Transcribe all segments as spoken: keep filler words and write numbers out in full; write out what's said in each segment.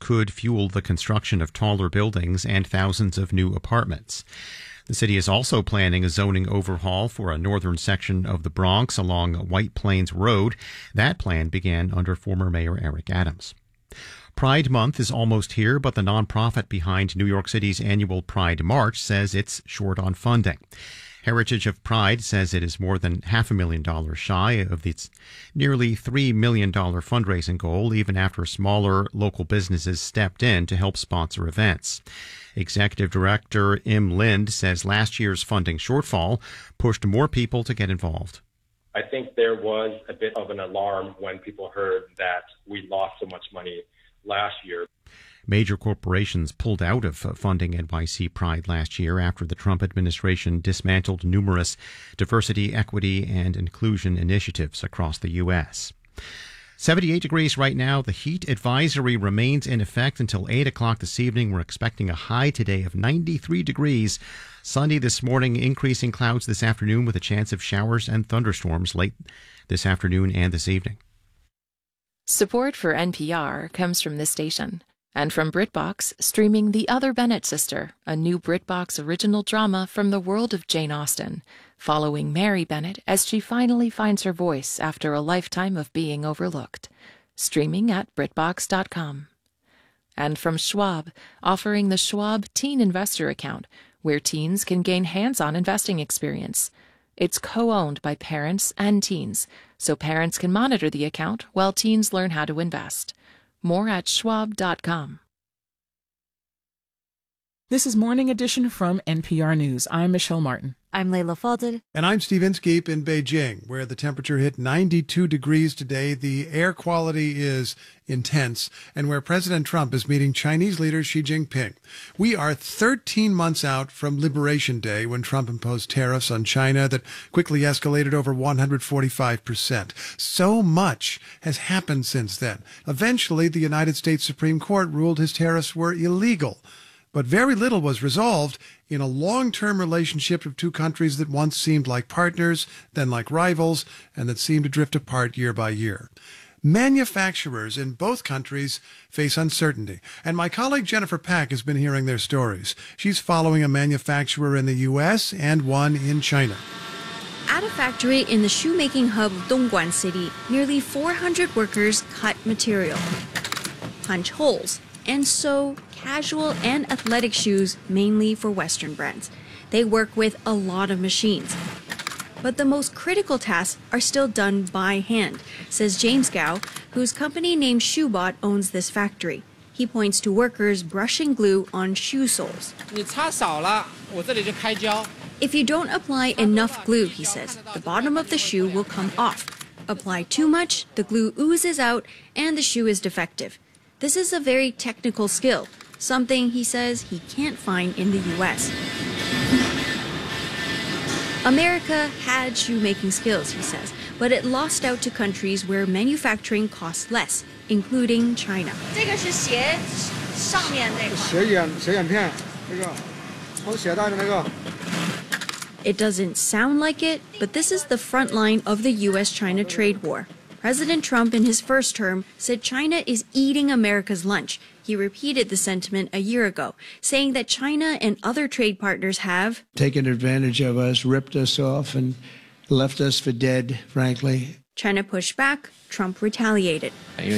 could fuel the construction of taller buildings and thousands of new apartments. The city is also planning a zoning overhaul for a northern section of the Bronx along White Plains Road. That plan began under former Mayor Eric Adams. Pride Month is almost here, but the nonprofit behind New York City's annual Pride March says it's short on funding. Heritage of Pride says it is more than half a million dollars shy of its nearly three million dollars fundraising goal, even after smaller local businesses stepped in to help sponsor events. Executive Director Im Lind says last year's funding shortfall pushed more people to get involved. I think there was a bit of an alarm when people heard that we lost so much money last year. Major corporations pulled out of funding N Y C Pride last year after the Trump administration dismantled numerous diversity, equity, and inclusion initiatives across the U S. seventy-eight degrees right now. The heat advisory remains in effect until eight o'clock this evening. We're expecting a high today of ninety-three degrees. Sunny this morning, increasing clouds this afternoon with a chance of showers and thunderstorms late this afternoon and this evening. Support for N P R comes from this station and from BritBox, streaming The Other Bennett Sister, a new BritBox original drama from the world of Jane Austen, following Mary Bennett as she finally finds her voice after a lifetime of being overlooked. Streaming at BritBox dot com. And from Schwab, offering the Schwab Teen Investor Account, where teens can gain hands-on investing experience. It's co-owned by parents and teens, so parents can monitor the account while teens learn how to invest. More at Schwab dot com. This is Morning Edition from N P R News. I'm Michelle Martin. I'm Leila Fadel. And I'm Steve Inskeep in Beijing, where the temperature hit ninety-two degrees today. The air quality is intense, and where President Trump is meeting Chinese leader Xi Jinping. We are thirteen months out from Liberation Day, when Trump imposed tariffs on China that quickly escalated over one hundred forty-five percent. So much has happened since then. Eventually, the United States Supreme Court ruled his tariffs were illegal. But very little was resolved in a long-term relationship of two countries that once seemed like partners, then like rivals, and that seemed to drift apart year by year. Manufacturers in both countries face uncertainty, and my colleague Jennifer Pack has been hearing their stories. She's following a manufacturer in the U S and one in China. At a factory in the shoemaking hub of Dongguan City, nearly four hundred workers cut material, punch holes, and sew casual and athletic shoes, mainly for Western brands. They work with a lot of machines. But the most critical tasks are still done by hand, says James Gao, whose company named Shoebot owns this factory. He points to workers brushing glue on shoe soles. If you don't apply enough glue, he says, the bottom of the shoe will come off. Apply too much, the glue oozes out, and the shoe is defective. This is a very technical skill, something he says he can't find in the U S. America had shoemaking skills, he says, but it lost out to countries where manufacturing costs less, including China. It doesn't sound like it, but this is the front line of the U S China trade war. President Trump, in his first term, said China is eating America's lunch. He repeated the sentiment a year ago, saying that China and other trade partners have taken advantage of us, ripped us off, and left us for dead, frankly. China pushed back, Trump retaliated.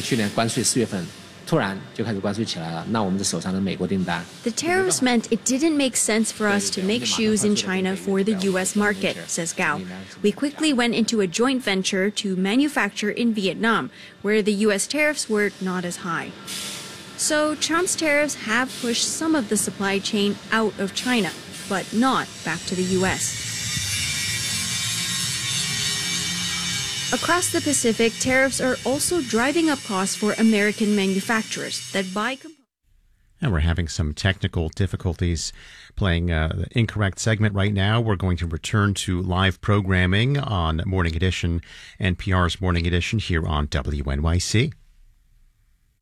The tariffs meant it didn't make sense for us to make shoes in China for the U S market, says Gao. We quickly went into a joint venture to manufacture in Vietnam, where the U S tariffs were not as high. So Trump's tariffs have pushed some of the supply chain out of China, but not back to the U S. Across the Pacific, tariffs are also driving up costs for American manufacturers that buy components. And we're having some technical difficulties playing uh, the incorrect segment right now. We're going to return to live programming on Morning Edition, N P R's Morning Edition here on W N Y C.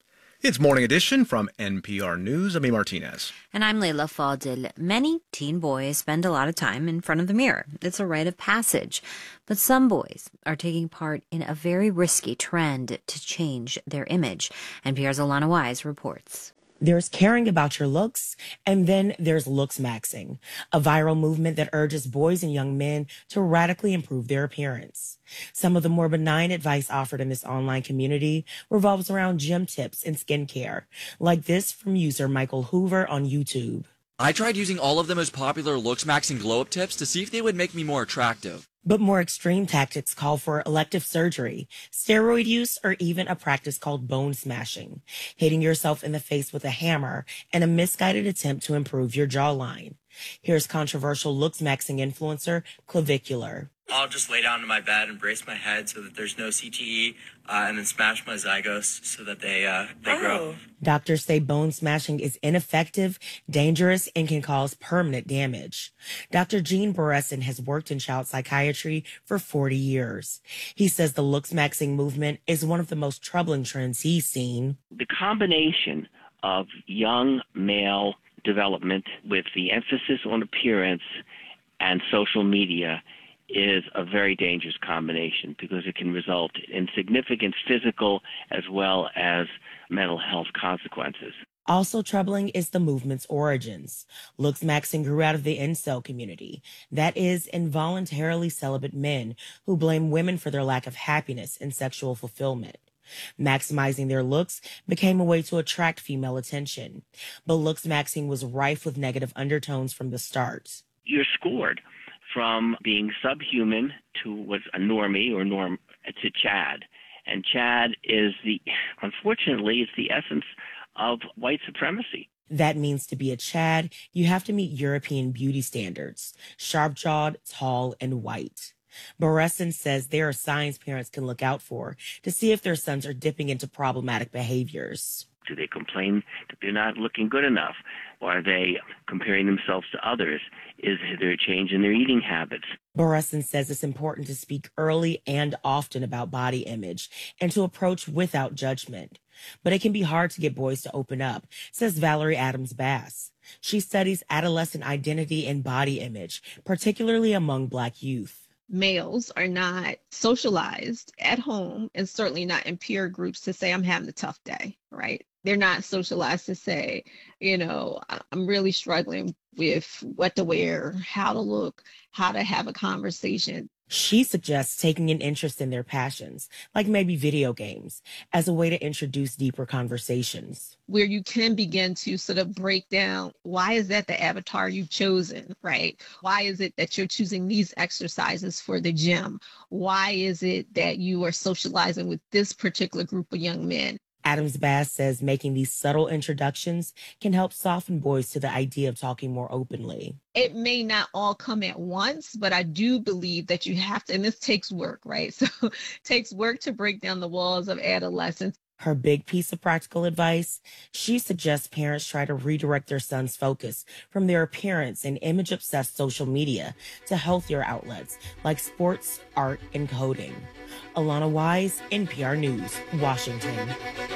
It's Morning Edition from N P R News. I'm A. Martinez. And I'm Layla Fadil. Many teen boys spend a lot of time in front of the mirror. It's a rite of passage. But some boys are taking part in a very risky trend to change their image. N P R's Alana Wise reports. There's caring about your looks, and then there's looks maxing, a viral movement that urges boys and young men to radically improve their appearance. Some of the more benign advice offered in this online community revolves around gym tips and skincare, like this from user Michael Hoover on YouTube. I tried using all of the most popular looks maxing glow-up tips to see if they would make me more attractive. But more extreme tactics call for elective surgery, steroid use, or even a practice called bone smashing, hitting yourself in the face with a hammer and a misguided attempt to improve your jawline. Here's controversial looks maxing influencer Clavicular. I'll just lay down in my bed and brace my head so that there's no C T E, uh, and then smash my zygotes so that they uh, they oh. grow. Doctors say bone smashing is ineffective, dangerous, and can cause permanent damage. Doctor Gene Beresin has worked in child psychiatry for forty years. He says the looks maxing movement is one of the most troubling trends he's seen. The combination of young male development with the emphasis on appearance and social media is a very dangerous combination because it can result in significant physical as well as mental health consequences. Also troubling is the movement's origins. Looks maxing grew out of the incel community. That is, involuntarily celibate men who blame women for their lack of happiness and sexual fulfillment. Maximizing their looks became a way to attract female attention. But looks maxing was rife with negative undertones from the start. You're scored from being subhuman to what's a normie or norm to Chad. And Chad is the, unfortunately, it's the essence of white supremacy. That means to be a Chad, you have to meet European beauty standards, sharp-jawed, tall, and white. Beresin says there are signs parents can look out for to see if their sons are dipping into problematic behaviors. Do they complain that they're not looking good enough? Or are they comparing themselves to others? Is there a change in their eating habits? Beresin says it's important to speak early and often about body image and to approach without judgment. But it can be hard to get boys to open up, says Valerie Adams Bass. She studies adolescent identity and body image, particularly among Black youth. Males are not socialized at home and certainly not in peer groups to say, I'm having a tough day, right? They're not socialized to say, you know, I'm really struggling with what to wear, how to look, how to have a conversation. She suggests taking an interest in their passions, like maybe video games, as a way to introduce deeper conversations. Where you can begin to sort of break down, why is that the avatar you've chosen, right? Why is it that you're choosing these exercises for the gym? Why is it that you are socializing with this particular group of young men? Adams Bass says making these subtle introductions can help soften boys to the idea of talking more openly. It may not all come at once, but I do believe that you have to, and this takes work, right? So it takes work to break down the walls of adolescence. Her big piece of practical advice, she suggests parents try to redirect their son's focus from their appearance and image-obsessed social media to healthier outlets like sports, art, and coding. Alana Wise, N P R News, Washington.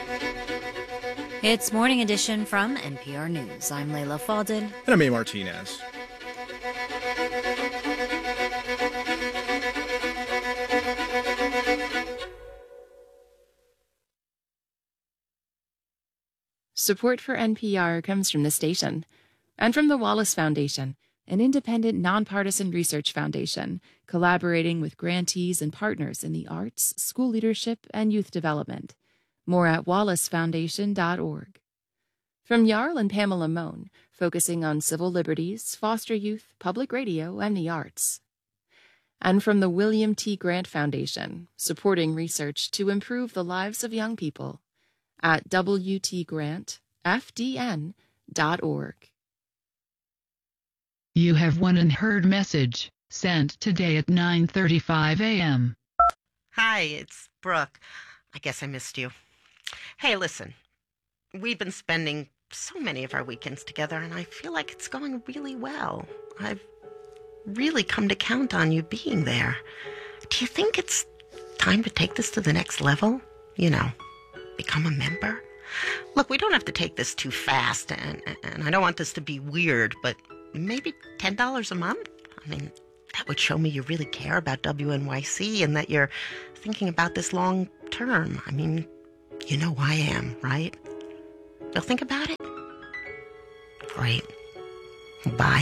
It's Morning Edition from N P R News. I'm Layla Fadil. And I'm A. Martinez. Support for N P R comes from the station and from the Wallace Foundation, an independent, nonpartisan research foundation collaborating with grantees and partners in the arts, school leadership, and youth development. More at wallace foundation dot org. From Jarl and Pamela Mohn, focusing on civil liberties, foster youth, public radio, and the arts. And from the William T. Grant Foundation, supporting research to improve the lives of young people at w t grant f d n dot org. You have one unheard message sent today at nine thirty-five a.m. Hi, it's Brooke. I guess I missed you. Hey, listen, we've been spending so many of our weekends together, and I feel like it's going really well. I've really come to count on you being there. Do you think it's time to take this to the next level? You know, become a member? Look, we don't have to take this too fast, and, and I don't want this to be weird, but maybe ten dollars a month? I mean, that would show me you really care about W N Y C and that you're thinking about this long term. I mean, you know who I am, right? You'll think about it? Great. Bye.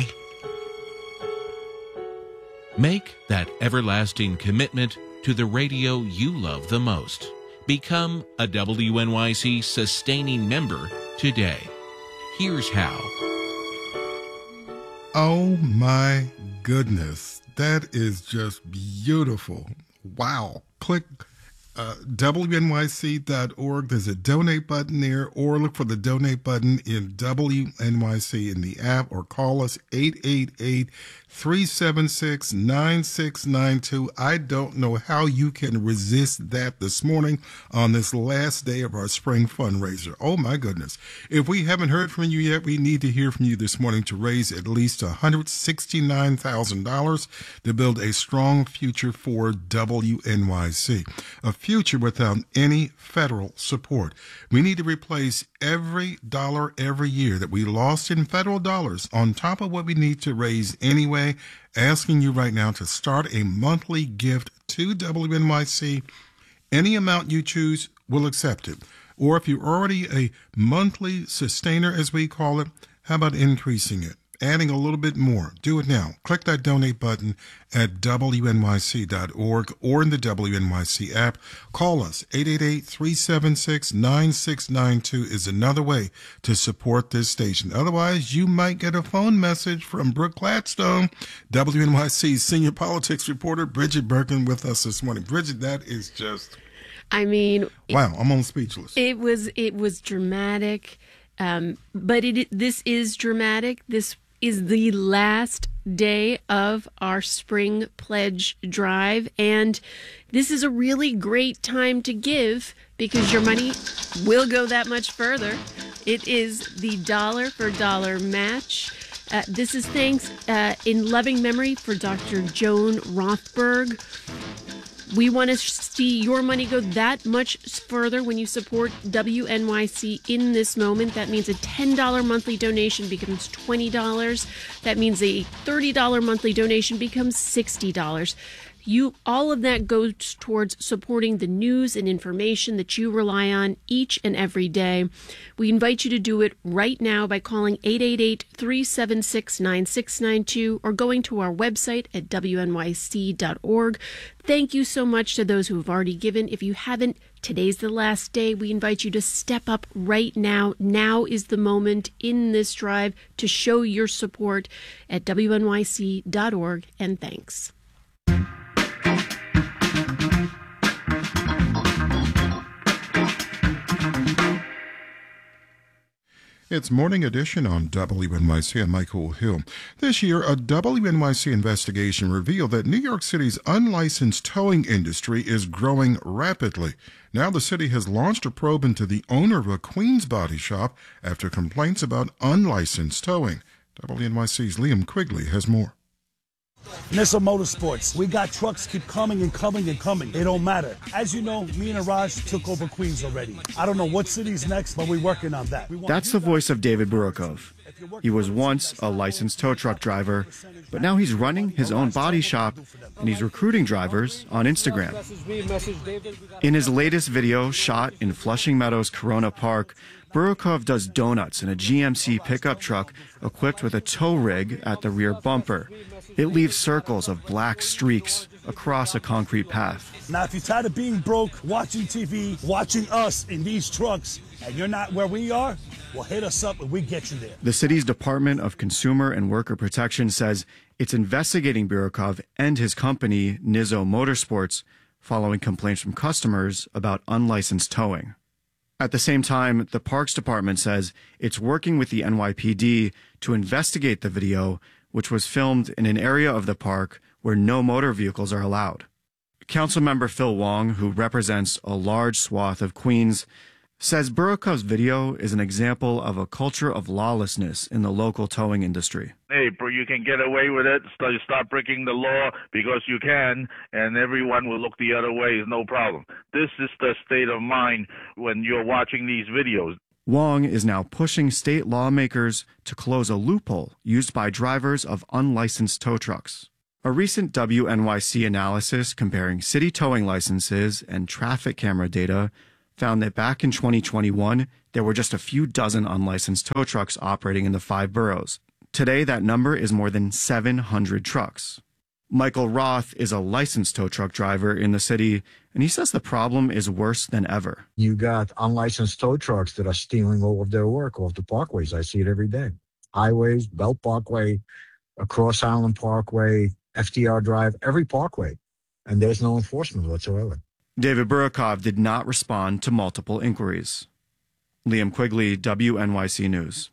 Make that everlasting commitment to the radio you love the most. Become a W N Y C sustaining member today. Here's how. Oh my goodness. That is just beautiful. Wow. Click uh, W N Y C dot org. There's a donate button there, or look for the donate button in W N Y C in the app, or call us eight eight eight, three seven six, nine six nine two. I don't know how you can resist that this morning on this last day of our spring fundraiser. Oh my goodness. If we haven't heard from you yet, we need to hear from you this morning to raise at least one hundred sixty-nine thousand dollars to build a strong future for W N Y C. A future without any federal support. We need to replace every dollar every year that we lost in federal dollars on top of what we need to raise anyway. Asking you right now to start a monthly gift to W N Y C. Any amount you choose, we'll accept it. Or if you're already a monthly sustainer, as we call it, how about increasing it? Adding a little bit more. Do it now. Click that donate button at W N Y C dot org or in the W N Y C app. Call us. eight eight eight, three seven six, nine six nine two is another way to support this station. Otherwise, you might get a phone message from Brooke Gladstone, W N Y C senior politics reporter, Bridget Birkin, with us this morning. Bridget, that is just... I mean... Wow, I'm on speechless. It was, it was dramatic, um, but it, this is dramatic. This is the last day of our spring pledge drive, and this is a really great time to give because your money will go that much further. It is the dollar for dollar match. Uh, this is thanks uh, in loving memory for Doctor Joan Rothberg. We want to see your money go that much further when you support W N Y C in this moment. That means a ten dollars monthly donation becomes twenty dollars. That means a thirty dollars monthly donation becomes sixty dollars. You, all of that goes towards supporting the news and information that you rely on each and every day. We invite you to do it right now by calling eight eight eight, three seven six, nine six nine two or going to our website at W N Y C dot org. Thank you so much to those who have already given. If you haven't, today's the last day. We invite you to step up right now. Now is the moment in this drive to show your support at W N Y C dot org, and thanks. It's Morning Edition on W N Y C. I'm Michael Hill. This year, a W N Y C investigation revealed that New York City's unlicensed towing industry is growing rapidly. Now the city has launched a probe into the owner of a Queens body shop after complaints about unlicensed towing. W N Y C's Liam Quigley has more. Nissa Motorsports. We got trucks keep coming and coming and coming. It don't matter. As you know, me and Raj took over Queens already. I don't know what city's next, but we're working on that. That's the voice of David Burokov. He was once a licensed tow truck driver, but now he's running his own body shop and he's recruiting drivers on Instagram. In his latest video shot in Flushing Meadows Corona Park, Burokov does donuts in a G M C pickup truck equipped with a tow rig at the rear bumper. It leaves circles of black streaks across a concrete path. Now, if you're tired of being broke, watching T V, watching us in these trucks, and you're not where we are, well, hit us up and we get you there. The city's Department of Consumer and Worker Protection says it's investigating Burokov and his company, Nizzo Motorsports, following complaints from customers about unlicensed towing. At the same time, the Parks Department says it's working with the N Y P D to investigate the video, which was filmed in an area of the park where no motor vehicles are allowed. Councilmember Phil Wong, who represents a large swath of Queens, says Burakov's video is an example of a culture of lawlessness in the local towing industry. Hey, bro, you can get away with it. So you start breaking the law because you can, and everyone will look the other way. It's no problem. This is the state of mind when you're watching these videos. Wong is now pushing state lawmakers to close a loophole used by drivers of unlicensed tow trucks. A recent W N Y C analysis comparing city towing licenses and traffic camera data found that back in twenty twenty-one, there were just a few dozen unlicensed tow trucks operating in the five boroughs. Today, that number is more than seven hundred trucks. Michael Roth is a licensed tow truck driver in the city, and he says the problem is worse than ever. You got unlicensed tow trucks that are stealing all of their work off the parkways. I see it every day. Highways, Belt Parkway, across Island Parkway, F D R Drive, every parkway. And there's no enforcement whatsoever. David Burakov did not respond to multiple inquiries. Liam Quigley, W N Y C News.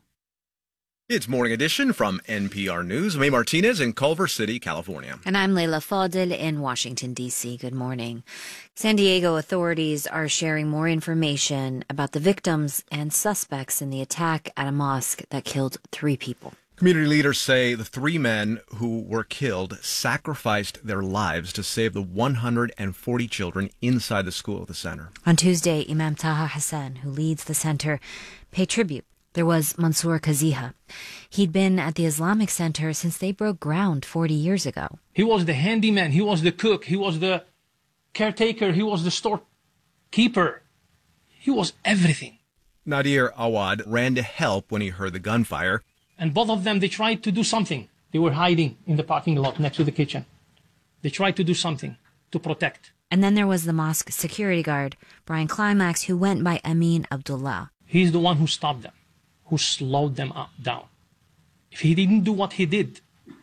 It's Morning Edition from N P R News. I'm A. Martinez in Culver City, California. And I'm Leila Fadel in Washington, D C Good morning. San Diego authorities are sharing more information about the victims and suspects in the attack at a mosque that killed three people. Community leaders say the three men who were killed sacrificed their lives to save the one hundred forty children inside the school at the center. On Tuesday, Imam Taha Hassan, who leads the center, paid tribute. There was Mansour Kaziha. He'd been at the Islamic Center since they broke ground forty years ago. He was the handyman, he was the cook, he was the caretaker, he was the storekeeper. He was everything. Nadir Awad ran to help when he heard the gunfire. And both of them, they tried to do something. They were hiding in the parking lot next to the kitchen. They tried to do something to protect. And then there was the mosque security guard, Brian Climax, who went by Amin Abdullah. He's the one who stopped them, who slowed them up, down. If he didn't do what he did,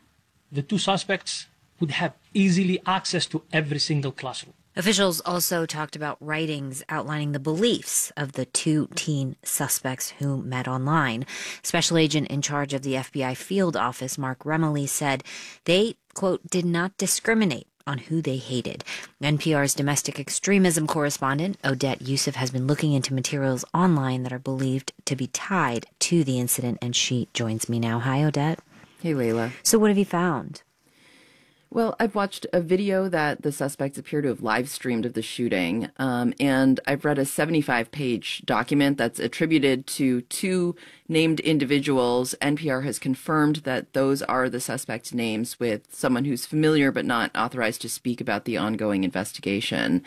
the two suspects would have easily access to every single classroom. Officials also talked about writings outlining the beliefs of the two teen suspects who met online. Special agent in charge of the F B I field office, Mark Remley, said they, quote, did not discriminate on who they hated. N P R's domestic extremism correspondent, Odette Youssef, has been looking into materials online that are believed to be tied to the incident, and she joins me now. Hi, Odette. Hey, Layla. So what have you found? Well, I've watched a video that the suspects appear to have live streamed of the shooting, um, and I've read a seventy-five page document that's attributed to two named individuals. N P R has confirmed that those are the suspects' names, with someone who's familiar but not authorized to speak about the ongoing investigation.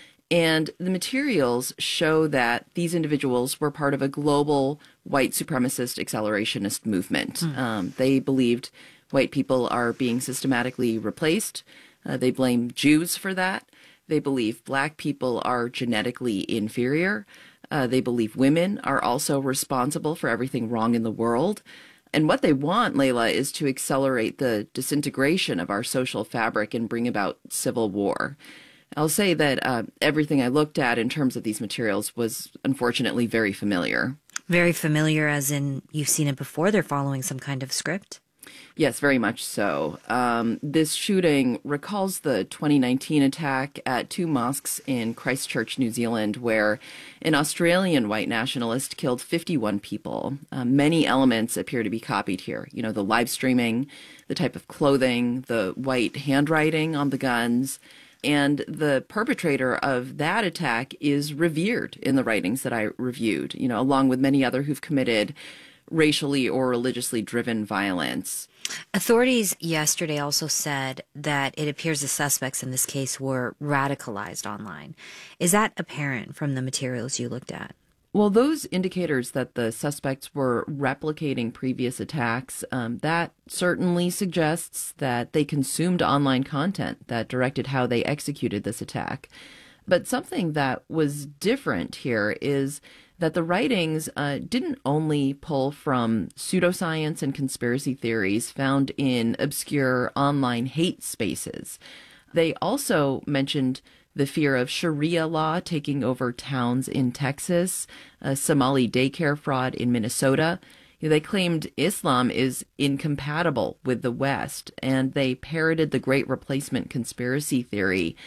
And the materials show that these individuals were part of a global white supremacist accelerationist movement. Mm. Um, they believed white people are being systematically replaced. Uh, they blame Jews for that. They believe black people are genetically inferior. Uh, they believe women are also responsible for everything wrong in the world. And what they want, Layla, is to accelerate the disintegration of our social fabric and bring about civil war. I'll say that uh, everything I looked at in terms of these materials was unfortunately very familiar. Very familiar as in you've seen it before? They're following some kind of script? Yes, very much so. Um, this shooting recalls the twenty nineteen attack at two mosques in Christchurch, New Zealand, where an Australian white nationalist killed fifty-one people. Uh, many elements appear to be copied here. You know, the live streaming, the type of clothing, the white handwriting on the guns. And the perpetrator of that attack is revered in the writings that I reviewed, you know, along with many other who've committed racially or religiously driven violence. Authorities yesterday also said that it appears the suspects in this case were radicalized online. Is that apparent from the materials you looked at? Well, those indicators that the suspects were replicating previous attacks, um, that certainly suggests that they consumed online content that directed how they executed this attack. But something that was different here is that the writings uh, didn't only pull from pseudoscience and conspiracy theories found in obscure online hate spaces. They also mentioned the fear of Sharia law taking over towns in Texas, a Somali daycare fraud in Minnesota. They claimed Islam is incompatible with the West, and they parroted the Great Replacement conspiracy theory.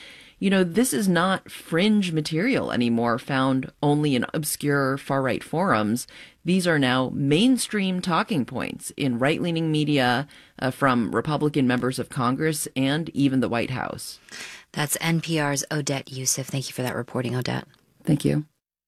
You know, this is not fringe material anymore found only in obscure far-right forums. These are now mainstream talking points in right-leaning media uh, from Republican members of Congress and even the White House. That's N P R's Odette Yousef. Thank you for that reporting, Odette. Thank you.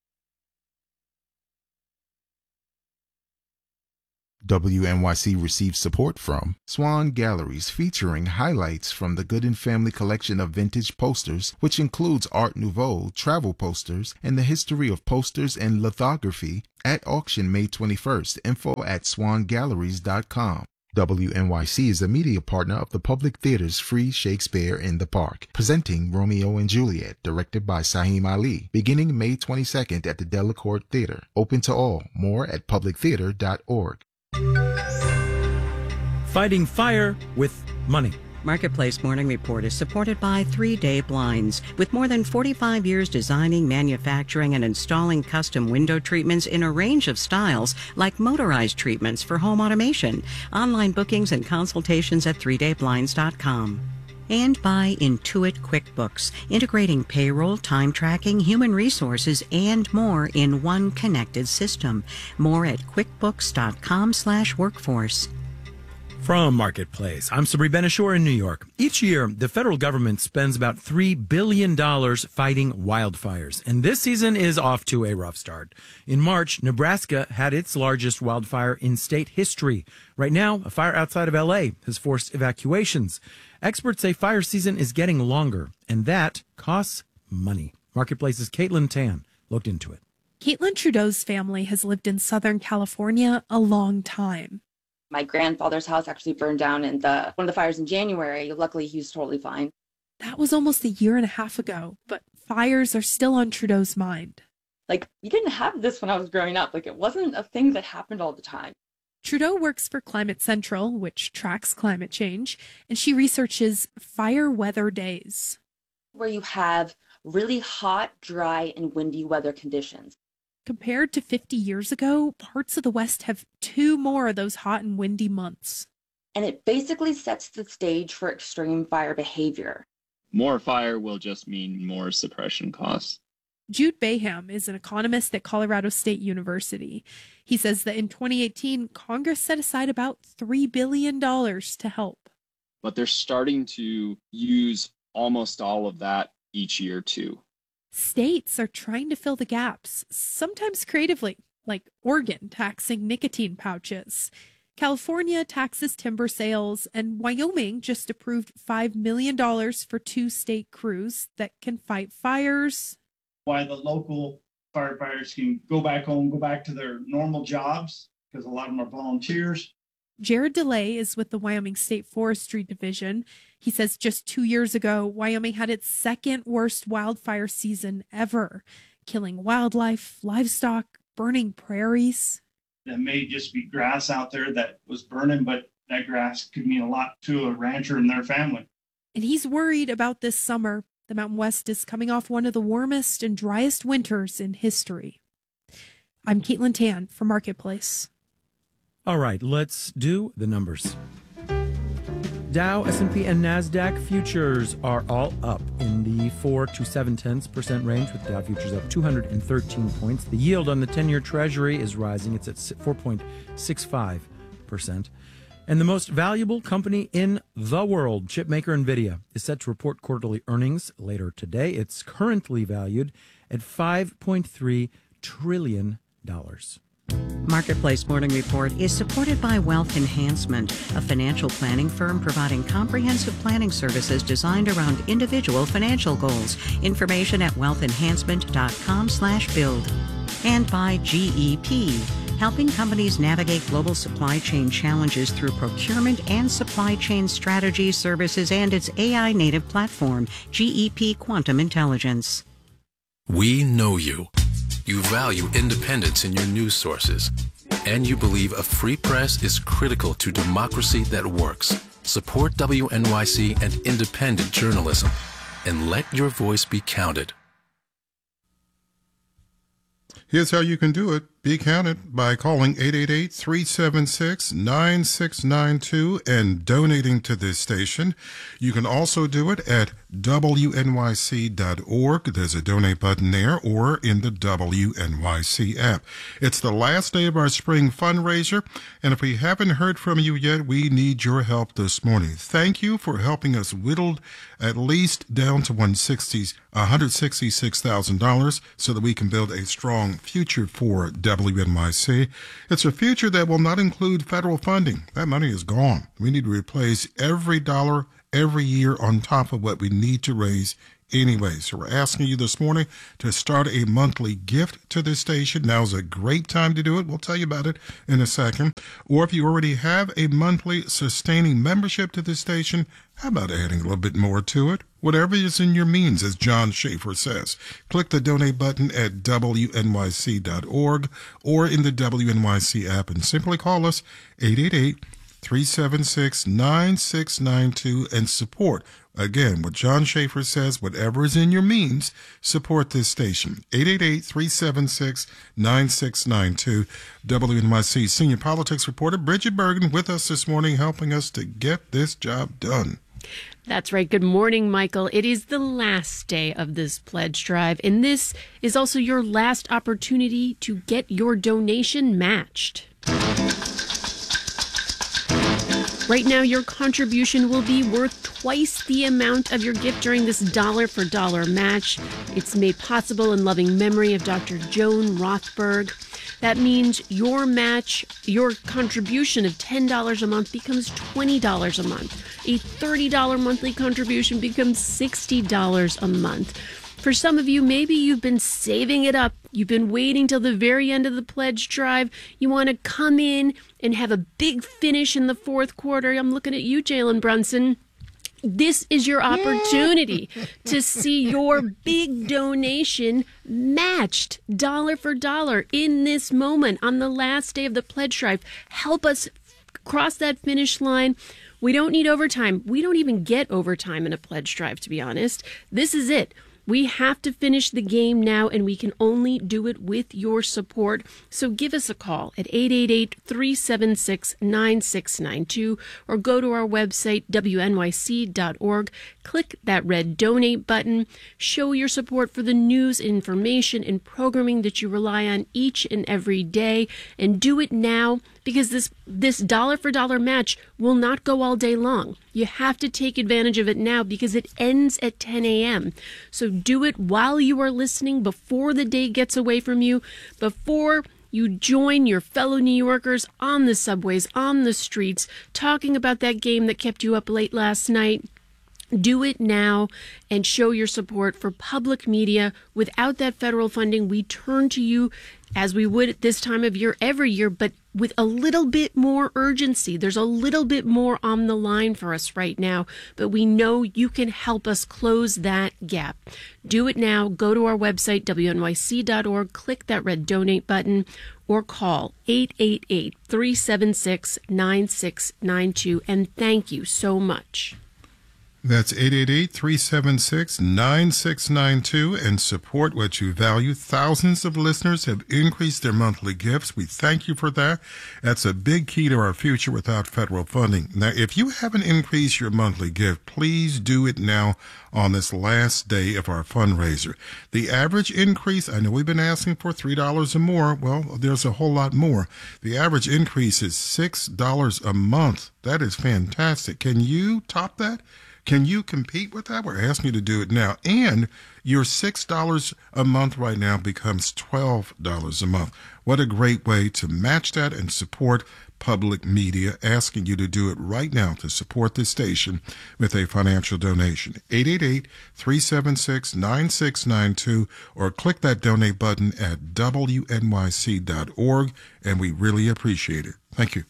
W N Y C receives support from Swan Galleries, featuring highlights from the Gooden Family collection of vintage posters, which includes Art Nouveau, travel posters, and the history of posters and lithography, at auction May twenty-first. Info at swan galleries dot com. W N Y C is a media partner of the Public Theater's Free Shakespeare in the Park, presenting Romeo and Juliet, directed by Saheem Ali, beginning May twenty-second at the Delacorte Theater. Open to all. More at public theater dot org. Fighting fire with money. Marketplace Morning Report is supported by Three Day Blinds. With more than forty-five years designing, manufacturing, and installing custom window treatments in a range of styles, like motorized treatments for home automation. Online bookings and consultations at three day blinds dot com. And by Intuit QuickBooks, integrating payroll, time tracking, human resources, and more in one connected system. More at quickbooks dot com slash workforce. From Marketplace, I'm Sabri Ben-Achour in New York. Each year, the federal government spends about three billion dollars fighting wildfires, and this season is off to a rough start. In March, Nebraska had its largest wildfire in state history. Right now, a fire outside of L A has forced evacuations. Experts say fire season is getting longer, and that costs money. Marketplace's Caitlin Tan looked into it. Caitlin Trudeau's family has lived in Southern California a long time. My grandfather's house actually burned down in the one of the fires in January. Luckily, he was totally fine. That was almost a year and a half ago, but fires are still on Trudeau's mind. Like, we didn't have this when I was growing up. Like, it wasn't a thing that happened all the time. Trudeau works for Climate Central, which tracks climate change, and she researches fire weather days, where you have really hot, dry, and windy weather conditions. Compared to fifty years ago, parts of the West have two more of those hot and windy months. And it basically sets the stage for extreme fire behavior. More fire will just mean more suppression costs. Jude Baham is an economist at Colorado State University. He says that in twenty eighteen, Congress set aside about three billion dollars to help. But they're starting to use almost all of that each year, too. States are trying to fill the gaps, sometimes creatively, like Oregon taxing nicotine pouches. California taxes timber sales, and Wyoming just approved five million dollars for two state crews that can fight fires. Why the local firefighters can go back home, go back to their normal jobs, because a lot of them are volunteers. Jared DeLay is with the Wyoming State Forestry Division. He says just two years ago, Wyoming had its second worst wildfire season ever, killing wildlife, livestock, burning prairies. That may just be grass out there that was burning, but that grass could mean a lot to a rancher and their family. And he's worried about this summer. The Mountain West is coming off one of the warmest and driest winters in history. I'm Caitlin Tan for Marketplace. All right, let's do the numbers. Dow, S and P, and NASDAQ futures are all up in the four to seven tenths percent range, with Dow futures up two hundred thirteen points. The yield on the ten-year Treasury is rising. It's at four point six five percent. And the most valuable company in the world, chipmaker NVIDIA, is set to report quarterly earnings later today. It's currently valued at five point three trillion dollars. Marketplace Morning Report is supported by Wealth Enhancement, a financial planning firm providing comprehensive planning services designed around individual financial goals. Information at wealth enhancement dot com slash build. And by G E P, helping companies navigate global supply chain challenges through procurement and supply chain strategy services and its A I-native platform, G E P Quantum Intelligence. We know you. You value independence in your news sources, and you believe a free press is critical to democracy that works. Support W N Y C and independent journalism, and let your voice be counted. Here's how you can do it. Be counted by calling eight eight eight, three seven six, nine six nine two and donating to this station. You can also do it at W N Y C dot org. There's a donate button there, or in the W N Y C app. It's the last day of our spring fundraiser, and if we haven't heard from you yet, we need your help this morning. Thank you for helping us whittle at least down to one hundred sixty-six thousand dollars so that we can build a strong future for W N Y C. It's a future that will not include federal funding. That money is gone. We need to replace every dollar every year on top of what we need to raise anyway. So we're asking you this morning to start a monthly gift to this station. Now's a great time to do it. We'll tell you about it in a second. Or if you already have a monthly sustaining membership to this station, how about adding a little bit more to it? Whatever is in your means, as John Schaefer says. Click the donate button at W N Y C dot org or in the W N Y C app and simply call us eight eight eight, three seven six, nine six nine two and support. Again, what John Schaefer says, whatever is in your means, support this station. eight eight eight, three seven six, nine six nine two. W N Y C senior politics reporter Bridget Bergen with us this morning, helping us to get this job done. That's right. Good morning, Michael. It is the last day of this pledge drive, and this is also your last opportunity to get your donation matched. Right now, your contribution will be worth twice the amount of your gift during this dollar for dollar match. It's made possible in loving memory of Doctor Joan Rothberg. That means your match, your contribution of ten dollars a month becomes twenty dollars a month. A thirty dollars monthly contribution becomes sixty dollars a month. For some of you, maybe you've been saving it up. You've been waiting till the very end of the pledge drive. You want to come in and have a big finish in the fourth quarter. I'm looking at you, Jalen Brunson. This is your opportunity to see your big donation matched dollar for dollar in this moment on the last day of the pledge drive. Help us cross that finish line. We don't need overtime. We don't even get overtime in a pledge drive, to be honest. This is it. We have to finish the game now, and we can only do it with your support. So give us a call at eight eight eight, three seven six, nine six nine two or go to our website, W N Y C dot org. Click that red donate button. Show your support for the news, information, and programming that you rely on each and every day. And do it now, because this this dollar for dollar match will not go all day long. You have to take advantage of it now because it ends at ten a.m. So do it while you are listening, before the day gets away from you, before you join your fellow New Yorkers on the subways, on the streets, talking about that game that kept you up late last night. Do it now and show your support for public media. Without that federal funding, we turn to you as we would at this time of year every year, but with a little bit more urgency. There's a little bit more on the line for us right now, but we know you can help us close that gap. Do it now. Go to our website, W N Y C dot org, click that red donate button, or call eight eight eight, three seven six, nine six nine two, and thank you so much. That's eight eight eight, three seven six, nine six nine two and support what you value. Thousands of listeners have increased their monthly gifts. We thank you for that. That's a big key to our future without federal funding. Now, if you haven't increased your monthly gift, please do it now on this last day of our fundraiser. The average increase, I know we've been asking for three dollars or more. Well, there's a whole lot more. The average increase is six dollars a month. That is fantastic. Can you top that? Can you compete with that? We're asking you to do it now. And your six dollars a month right now becomes twelve dollars a month. What a great way to match that and support public media. Asking you to do it right now to support this station with a financial donation. eight eight eight, three seven six, nine six nine two or click that donate button at W N Y C dot org, and we really appreciate it. Thank you.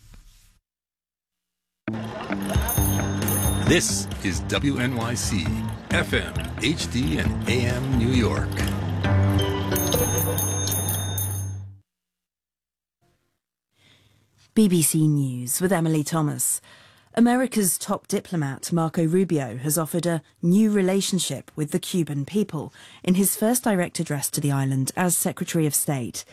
This is W N Y C, F M, H D, and A M New York. B B C News with Emily Thomas. America's top diplomat, Marco Rubio, has offered a new relationship with the Cuban people in his first direct address to the island as Secretary of State.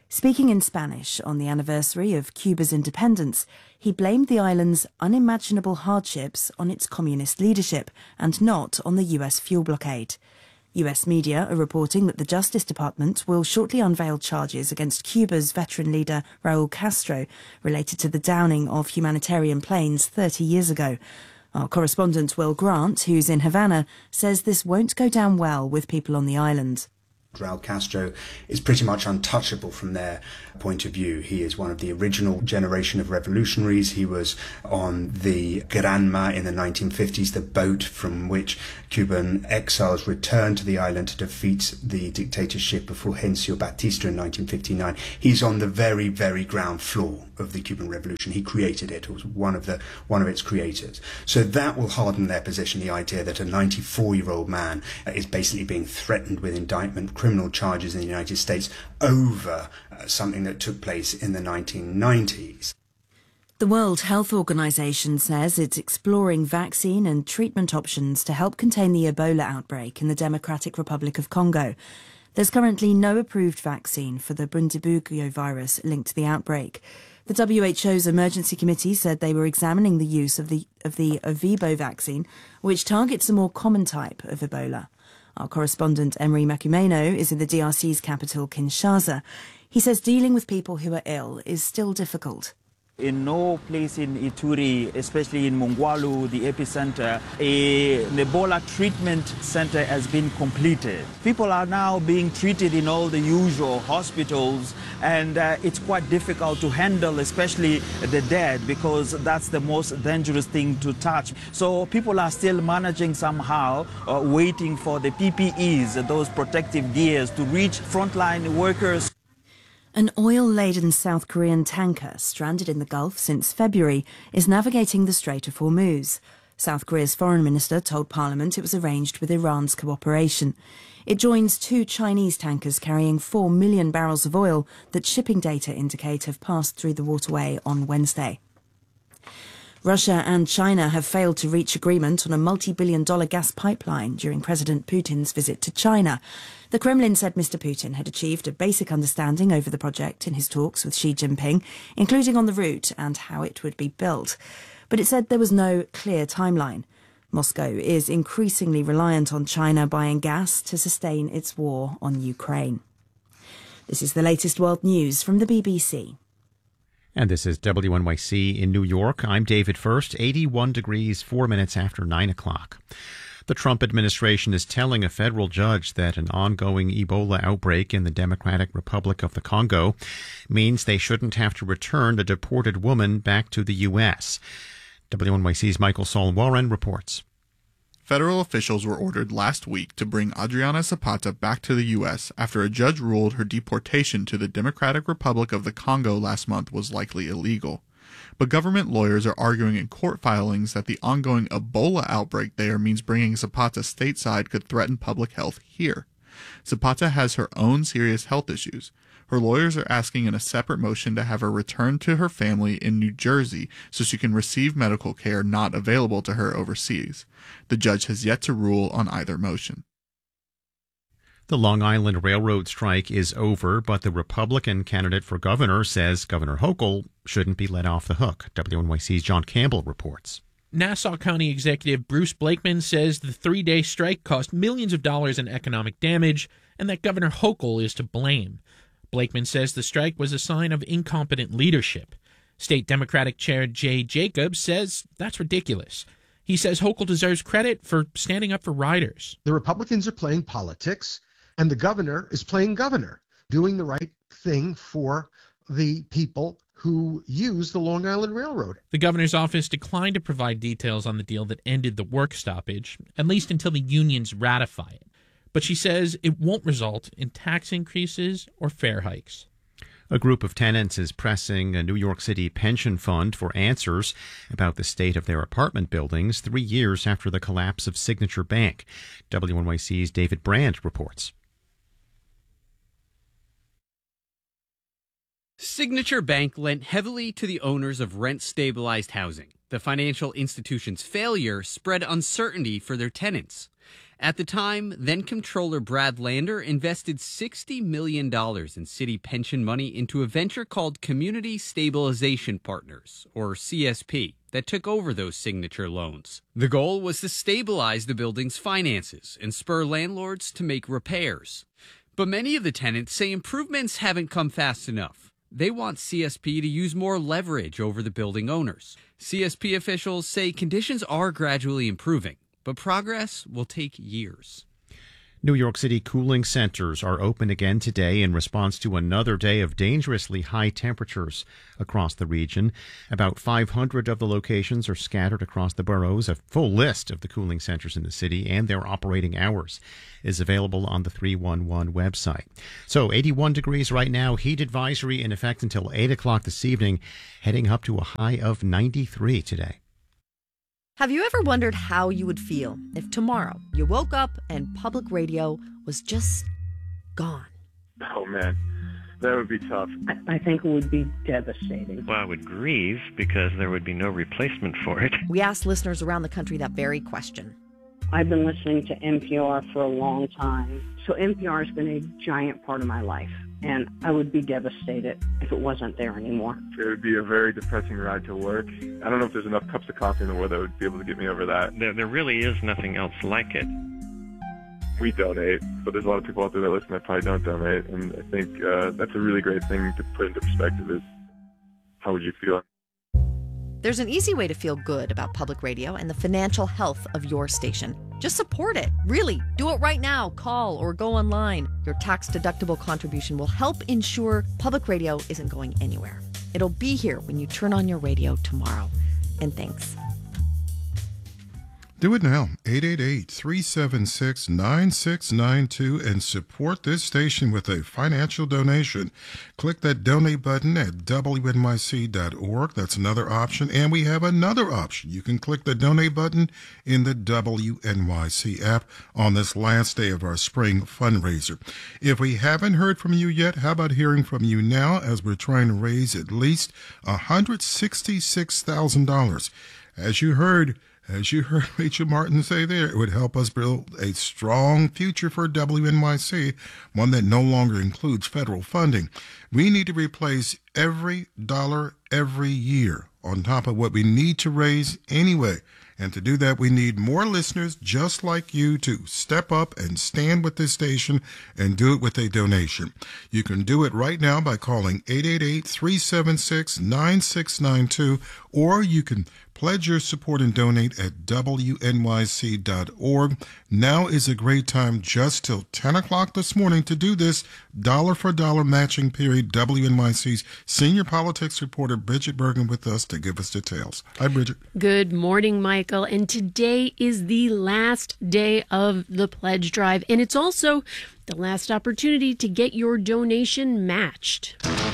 Speaking in Spanish on the anniversary of Cuba's independence, he blamed the island's unimaginable hardships on its communist leadership and not on the U S fuel blockade. U S media are reporting that the Justice Department will shortly unveil charges against Cuba's veteran leader Raul Castro related to the downing of humanitarian planes thirty years ago. Our correspondent Will Grant, who's in Havana, says this won't go down well with people on the island. Raul Castro is pretty much untouchable from their point of view. He is one of the original generation of revolutionaries. He was on the Granma in the nineteen fifties, the boat from which Cuban exiles returned to the island to defeat the dictatorship of Fulgencio Batista in nineteen fifty-nine. He's on the very, very ground floor of the Cuban Revolution. He created it. He was one of the one of its creators. So that will harden their position, the idea that a ninety-four-year-old man is basically being threatened with indictment, criminal charges in the United States over uh, something that took place in the nineteen nineties. The World Health Organization says it's exploring vaccine and treatment options to help contain the Ebola outbreak in the Democratic Republic of Congo. There's currently no approved vaccine for the Bundibugyo virus linked to the outbreak. The W H O's emergency committee said they were examining the use of the of the Ervebo vaccine, which targets a more common type of Ebola. Our correspondent Emery Makumeno is in the D R C's capital, Kinshasa. He says dealing with people who are ill is still difficult. In no place in Ituri, especially in Mungwalu, the epicenter, a, an Ebola treatment center has been completed. People are now being treated in all the usual hospitals, and uh, it's quite difficult to handle, especially the dead, because that's the most dangerous thing to touch. So people are still managing somehow, uh, waiting for the P P Es, those protective gears, to reach frontline workers. An oil-laden South Korean tanker stranded in the Gulf since February is navigating the Strait of Hormuz. South Korea's foreign minister told Parliament it was arranged with Iran's cooperation. It joins two Chinese tankers carrying four million barrels of oil that shipping data indicate have passed through the waterway on Wednesday. Russia and China have failed to reach agreement on a multi-billion dollar gas pipeline during President Putin's visit to China. The Kremlin said Mister Putin had achieved a basic understanding over the project in his talks with Xi Jinping, including on the route and how it would be built. But it said there was no clear timeline. Moscow is increasingly reliant on China buying gas to sustain its war on Ukraine. This is the latest world news from the B B C. And this is W N Y C in New York. I'm David First, eighty-one degrees, four minutes after nine o'clock. The Trump administration is telling a federal judge that an ongoing Ebola outbreak in the Democratic Republic of the Congo means they shouldn't have to return a deported woman back to the U S. W N Y C's Michael Saul-Warren reports. Federal officials were ordered last week to bring Adriana Zapata back to the U S after a judge ruled her deportation to the Democratic Republic of the Congo last month was likely illegal. But government lawyers are arguing in court filings that the ongoing Ebola outbreak there means bringing Zapata stateside could threaten public health here. Zapata has her own serious health issues. Her lawyers are asking in a separate motion to have her returned to her family in New Jersey so she can receive medical care not available to her overseas. The judge has yet to rule on either motion. The Long Island Railroad strike is over, but the Republican candidate for governor says Governor Hochul shouldn't be let off the hook. W N Y C's John Campbell reports. Nassau County Executive Bruce Blakeman says the three-day strike cost millions of dollars in economic damage and that Governor Hochul is to blame. Blakeman says the strike was a sign of incompetent leadership. State Democratic Chair Jay Jacobs says that's ridiculous. He says Hochul deserves credit for standing up for riders. The Republicans are playing politics, and the governor is playing governor, doing the right thing for the people who use the Long Island Railroad. The governor's office declined to provide details on the deal that ended the work stoppage, at least until the unions ratify it. But she says it won't result in tax increases or fare hikes. A group of tenants is pressing a New York City pension fund for answers about the state of their apartment buildings three years after the collapse of Signature Bank. W N Y C's David Brandt reports. Signature Bank lent heavily to the owners of rent-stabilized housing. The financial institution's failure spread uncertainty for their tenants. At the time, then Comptroller Brad Lander invested sixty million dollars in city pension money into a venture called Community Stabilization Partners, or C S P, that took over those signature loans. The goal was to stabilize the building's finances and spur landlords to make repairs. But many of the tenants say improvements haven't come fast enough. They want C S P to use more leverage over the building owners. C S P officials say conditions are gradually improving, but progress will take years. New York City cooling centers are open again today in response to another day of dangerously high temperatures across the region. About five hundred of the locations are scattered across the boroughs. A full list of the cooling centers in the city and their operating hours is available on the three one one website. So eighty-one degrees right now, heat advisory in effect until eight o'clock this evening, heading up to a high of ninety-three today. Have you ever wondered how you would feel if tomorrow you woke up and public radio was just gone? Oh, man, that would be tough. I, I think it would be devastating. Well, I would grieve because there would be no replacement for it. We asked listeners around the country that very question. I've been listening to N P R for a long time, so N P R has been a giant part of my life, and I would be devastated if it wasn't there anymore. It would be a very depressing ride to work. I don't know if there's enough cups of coffee in the world that would be able to get me over that. There, there really is nothing else like it. We donate, but there's a lot of people out there that listen that probably don't donate, and I think uh, that's a really great thing to put into perspective is how would you feel? There's an easy way to feel good about public radio and the financial health of your station. Just support it. Really, do it right now. Call or go online. Your tax-deductible contribution will help ensure public radio isn't going anywhere. It'll be here when you turn on your radio tomorrow. And thanks. Do it now, eight eight eight, three seven six, nine six nine two, and support this station with a financial donation. Click that donate button at W N Y C dot org. That's another option. And we have another option. You can click the donate button in the W N Y C app on this last day of our spring fundraiser. If we haven't heard from you yet, how about hearing from you now as we're trying to raise at least one hundred sixty-six thousand dollars. As you heard, As you heard Rachel Martin say there, it would help us build a strong future for W N Y C, one that no longer includes federal funding. We need to replace every dollar every year on top of what we need to raise anyway. And to do that, we need more listeners just like you to step up and stand with this station and do it with a donation. You can do it right now by calling eight eight eight, three seven six, nine six nine two, or you can pledge your support and donate at W N Y C dot org. Now is a great time just till ten o'clock this morning to do this dollar for dollar matching period. W N Y C's senior politics reporter Bridget Bergen with us to give us details. Hi, Bridget. Good morning, Michael. And today is the last day of the pledge drive, and it's also the last opportunity to get your donation matched.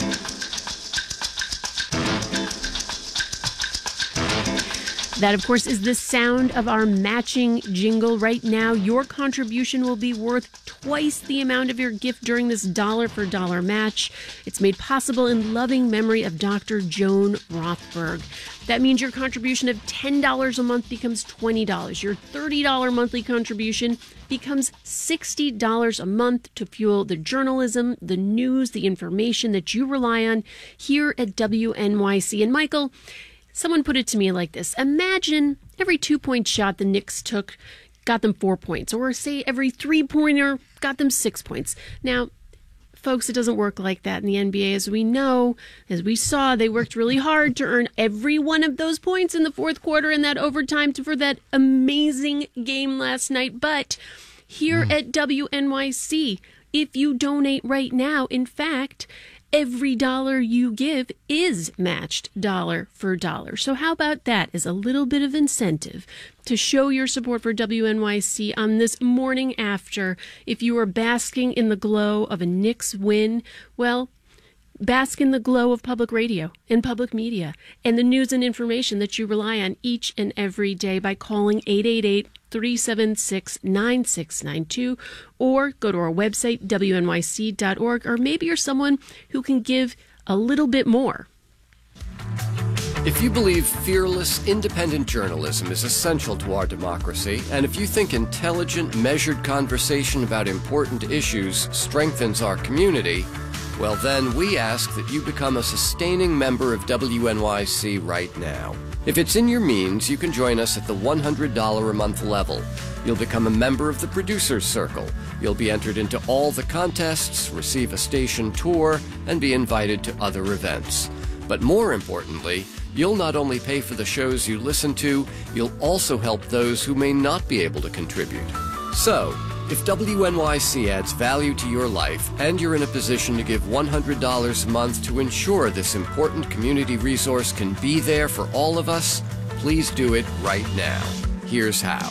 That, of course, is the sound of our matching jingle. Right now, your contribution will be worth twice the amount of your gift during this dollar-for-dollar match. It's made possible in loving memory of Doctor Joan Rothberg. That means your contribution of ten dollars a month becomes twenty dollars. Your thirty dollars monthly contribution becomes sixty dollars a month to fuel the journalism, the news, the information that you rely on here at W N Y C. And Michael, someone put it to me like this. Imagine every two-point shot the Knicks took got them four points. Or say every three-pointer got them six points. Now, folks, it doesn't work like that in the N B A. As we know, as we saw, they worked really hard to earn every one of those points in the fourth quarter in that overtime for that amazing game last night. But here mm. at W N Y C, if you donate right now, in fact, every dollar you give is matched dollar for dollar. So how about that as a little bit of incentive to show your support for W N Y C on this morning after? If you are basking in the glow of a Knicks win, well, bask in the glow of public radio and public media and the news and information that you rely on each and every day by calling eight eight eight, three seven six, nine six nine two or go to our website, W N Y C dot org, or maybe you're someone who can give a little bit more. If you believe fearless, independent journalism is essential to our democracy, and if you think intelligent, measured conversation about important issues strengthens our community, well then we ask that you become a sustaining member of W N Y C right now. If it's in your means, you can join us at the one hundred dollars a month level. You'll become a member of the Producers Circle. You'll be entered into all the contests, receive a station tour, and be invited to other events. But more importantly, you'll not only pay for the shows you listen to, you'll also help those who may not be able to contribute. So, if W N Y C adds value to your life and you're in a position to give one hundred dollars a month to ensure this important community resource can be there for all of us, please do it right now. Here's how.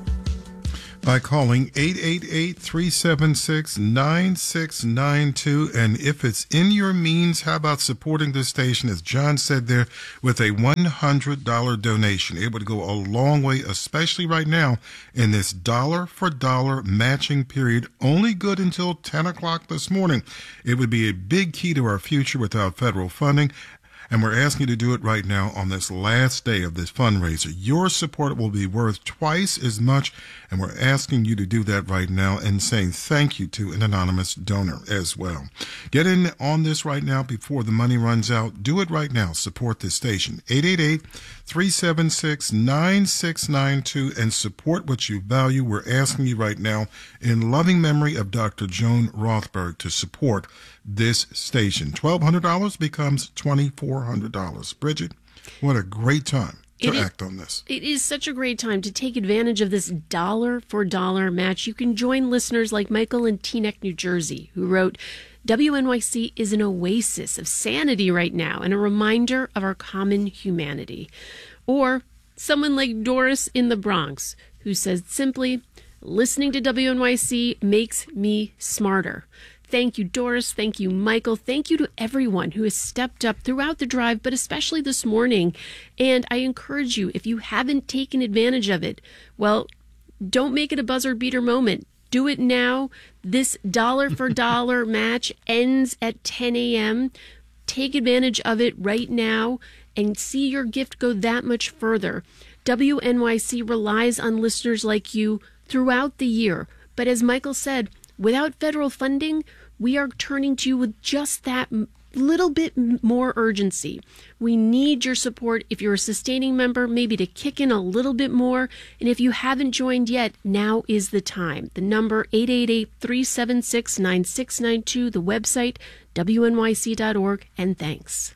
By calling eight eight eight, three seven six, nine six nine two. And if it's in your means, how about supporting this station, as John said there, with a one hundred dollars donation? It would go a long way, especially right now in this dollar-for-dollar matching period, only good until ten o'clock this morning. It would be a big key to our future without federal funding. And we're asking you to do it right now on this last day of this fundraiser. Your support will be worth twice as much, and we're asking you to do that right now and saying thank you to an anonymous donor as well. Get in on this right now before the money runs out. Do it right now. Support this station. eight eight eight, three seven six, nine six nine two and support what you value. We're asking you right now, in loving memory of Doctor Joan Rothberg, to support this station. twelve hundred dollars becomes twenty-four hundred dollars. Bridget, what a great time to It act is, on this. It is such a great time to take advantage of this dollar for dollar match. You can join listeners like Michael in Teaneck, New Jersey, who wrote, W N Y C is an oasis of sanity right now and a reminder of our common humanity. Or someone like Doris in the Bronx, who says simply, listening to W N Y C makes me smarter. Thank you, Doris. Thank you, Michael. Thank you to everyone who has stepped up throughout the drive, but especially this morning. And I encourage you, if you haven't taken advantage of it, well, don't make it a buzzer beater moment. Do it now. This dollar for dollar match ends at ten a.m. Take advantage of it right now and see your gift go that much further. W N Y C relies on listeners like you throughout the year. But as Michael said, without federal funding, we are turning to you with just that little bit more urgency. We need your support. If you're a sustaining member, maybe to kick in a little bit more. And if you haven't joined yet, now is the time. The number eight eight eight, three seven six, nine six nine two, the website W N Y C dot org, and thanks.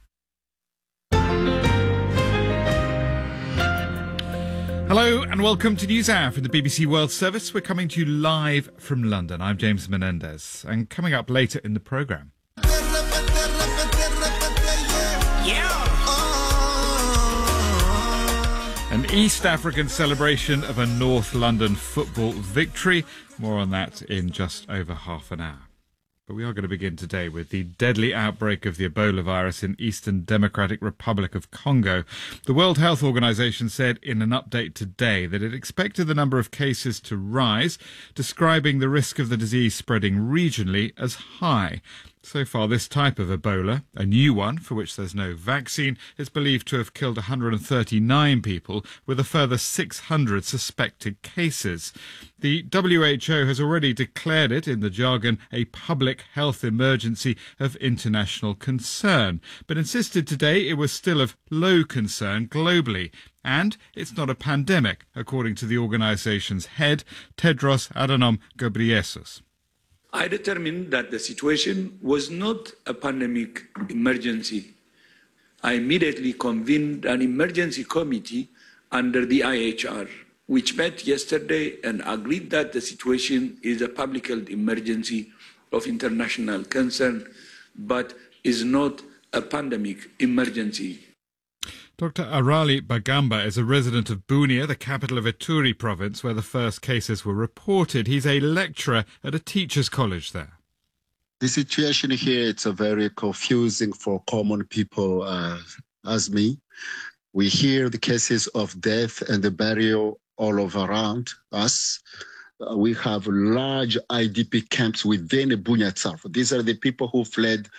Hello and welcome to NewsHour from the B B C World Service. We're coming to you live from London. I'm James Menendez, and coming up later in the programme. An East African celebration of a North London football victory. More on that in just over half an hour. But we are going to begin today with the deadly outbreak of the Ebola virus in Eastern Democratic Republic of Congo. The World Health Organization said in an update today that it expected the number of cases to rise, describing the risk of the disease spreading regionally as high. So far, this type of Ebola, a new one for which there's no vaccine, is believed to have killed one hundred thirty-nine people, with a further six hundred suspected cases. The W H O has already declared it, in the jargon, a public health emergency of international concern, but insisted today it was still of low concern globally. And it's not a pandemic, according to the organization's head, Tedros Adhanom Ghebreyesus. I determined that the situation was not a pandemic emergency. I immediately convened an emergency committee under the I H R, which met yesterday and agreed that the situation is a public health emergency of international concern, but is not a pandemic emergency. Doctor Arali Bagamba is a resident of Bunia, the capital of Ituri province, where the first cases were reported. He's a lecturer at a teachers' college there. The situation here, it's a very confusing for common people uh, as me. We hear the cases of death and the burial all over around us. Uh, we have large I D P camps within Bunia itself. These are the people who fled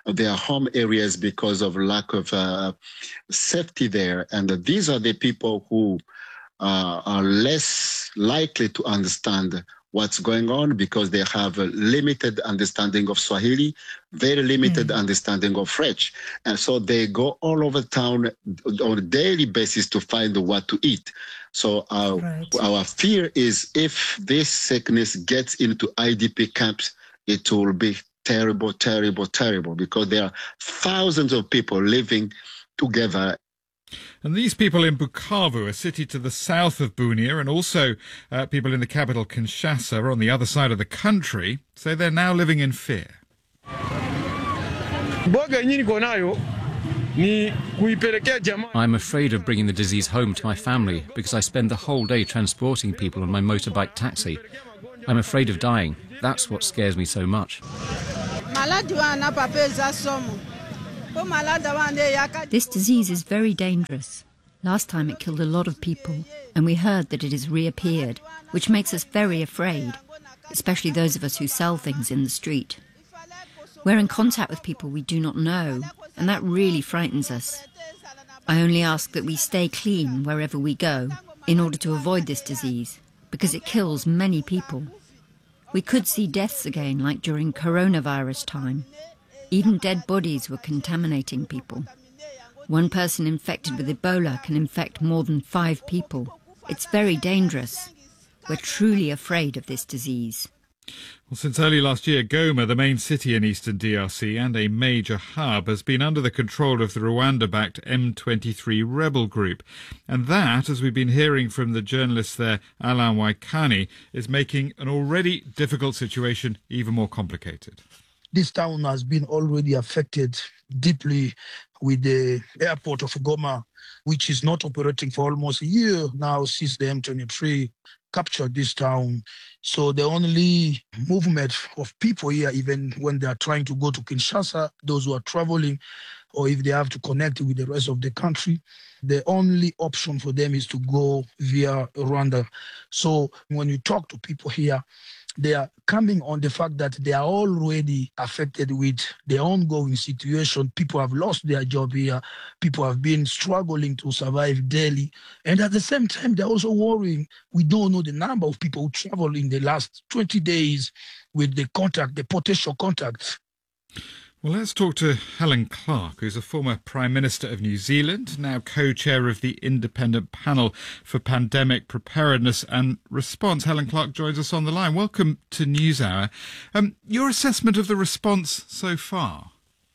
their home areas because of lack of uh, safety there. And these are the people who uh, are less likely to understand what's going on because they have a limited understanding of Swahili, very limited mm. understanding of French. And so they go all over town on a daily basis to find what to eat. So our, right. our fear is if this sickness gets into I D P camps, it will be terrible, terrible, terrible, because there are thousands of people living together. And these people in Bukavu, a city to the south of Bunia, and also uh, people in the capital Kinshasa on the other side of the country, say they're now living in fear. I'm afraid of bringing the disease home to my family because I spend the whole day transporting people on my motorbike taxi. I'm afraid of dying. That's what scares me so much. This disease is very dangerous. Last time it killed a lot of people, and we heard that it has reappeared, which makes us very afraid, especially those of us who sell things in the street. We're in contact with people we do not know, and that really frightens us. I only ask that we stay clean wherever we go in order to avoid this disease, because it kills many people. We could see deaths again like during coronavirus time. Even dead bodies were contaminating people. One person infected with Ebola can infect more than five people. It's very dangerous. We're truly afraid of this disease. Well, since early last year, Goma, the main city in eastern D R C and a major hub, has been under the control of the Rwanda-backed M twenty-three rebel group. And that, as we've been hearing from the journalist there, Alain Waikani, is making an already difficult situation even more complicated. This town has been already affected deeply with the airport of Goma, which is not operating for almost a year now since the M twenty-three captured this town. So the only movement of people here, even when they are trying to go to Kinshasa, those who are traveling, or if they have to connect with the rest of the country, the only option for them is to go via Rwanda. So when you talk to people here, they are coming on the fact that they are already affected with the ongoing situation. People have lost their job here. People have been struggling to survive daily. And at the same time, they're also worrying. We don't know the number of people who traveled in the last twenty days with the contact, the potential contacts. Well, let's talk to Helen Clark, who's a former Prime Minister of New Zealand, now co-chair of the Independent Panel for Pandemic Preparedness and Response. Helen Clark joins us on the line. Welcome to NewsHour. Um, your assessment of the response so far?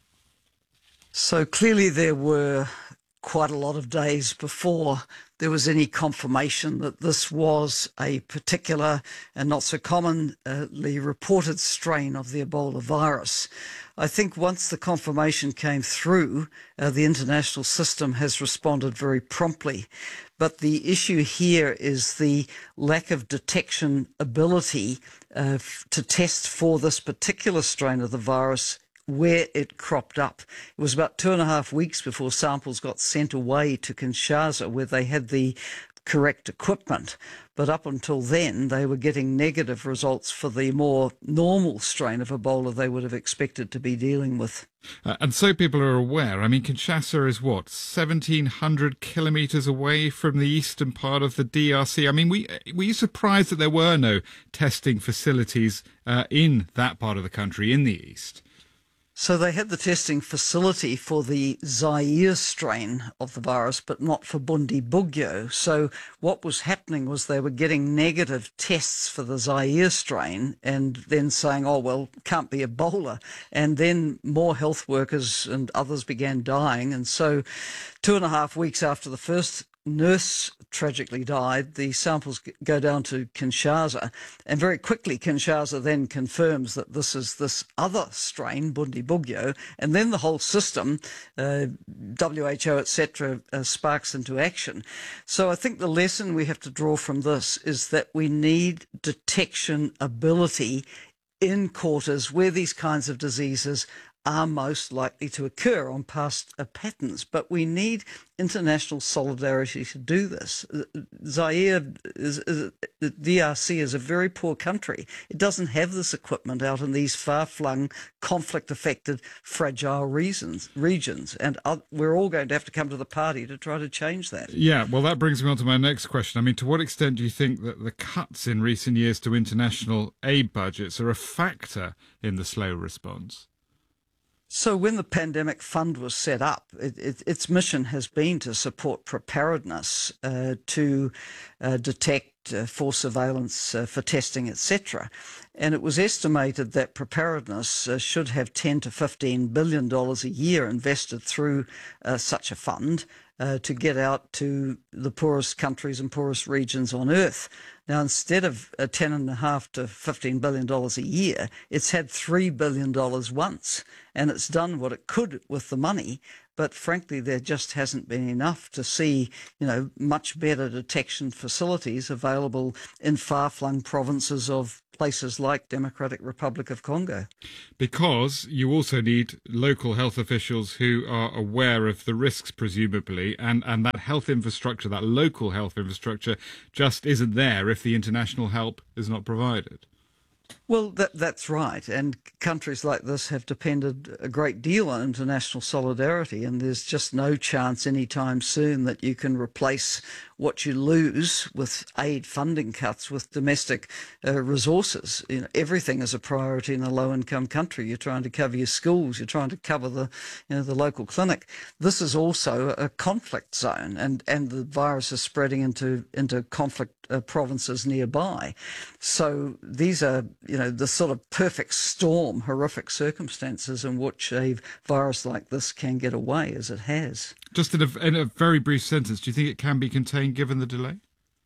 So clearly there were quite a lot of days before there was any confirmation that this was a particular and not so commonly reported strain of the Ebola virus. I think once the confirmation came through, uh, the international system has responded very promptly. But the issue here is the lack of detection ability uh, f- to test for this particular strain of the virus where it cropped up. It was about two and a half weeks before samples got sent away to Kinshasa, where they had the correct equipment. But up until then, they were getting negative results for the more normal strain of Ebola they would have expected to be dealing with. Uh, and so people are aware. I mean, Kinshasa is what, seventeen hundred kilometres away from the eastern part of the D R C? I mean, we, were you surprised that there were no testing facilities uh, in that part of the country, in the east? So they had the testing facility for the Zaire strain of the virus, but not for Bundibugyo. So what was happening was they were getting negative tests for the Zaire strain and then saying, oh, well, can't be Ebola. And then more health workers and others began dying. And so two and a half weeks after the first nurse tragically died, the samples go down to Kinshasa, and very quickly Kinshasa then confirms that this is this other strain, Bundibugyo, and then the whole system, uh, W H O, et cetera, uh, sparks into action. So I think the lesson we have to draw from this is that we need detection ability in quarters where these kinds of diseases are most likely to occur on past uh, patterns. But we need international solidarity to do this. Zaire, is, is, the D R C is a very poor country. It doesn't have this equipment out in these far-flung, conflict-affected, fragile regions, regions. And uh, we're all going to have to come to the party to try to change that. Yeah, well, that brings me on to my next question. I mean, to what extent do you think that the cuts in recent years to international aid budgets are a factor in the slow response? So when the pandemic fund was set up, it, it, its mission has been to support preparedness, uh, to uh, detect, uh, for surveillance, uh, for testing, et cetera. And it was estimated that preparedness uh, should have ten to fifteen billion dollars a year invested through uh, such a fund uh, to get out to the poorest countries and poorest regions on Earth. Now, instead of uh, ten and a half to fifteen billion dollars a year, it's had three billion dollars once, and it's done what it could with the money. But frankly, there just hasn't been enough to see, you know, much better detection facilities available in far-flung provinces of places like Democratic Republic of Congo. Because you also need local health officials who are aware of the risks, presumably, and, and that health infrastructure, that local health infrastructure, just isn't there if the international help is not provided. Well, that, that's right. And countries like this have depended a great deal on international solidarity, and there's just no chance anytime soon that you can replace what you lose with aid funding cuts with domestic uh, resources. You know, everything is a priority in a low-income country. You're trying to cover your schools. You're trying to cover the, you know, the local clinic. This is also a conflict zone, and, and the virus is spreading into, into conflict Uh, provinces nearby. So these are, you know, the sort of perfect storm, horrific circumstances in which a virus like this can get away, as it has. Just in a, in a very brief sentence, do you think it can be contained given the delay?